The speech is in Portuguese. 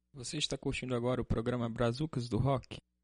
Você está curtindo agora o programa Brazucas do Rock?